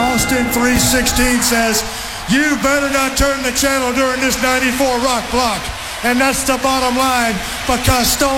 Austin 3:16 says, you better not turn the channel during this 94 rock block. And that's the bottom line, because Stone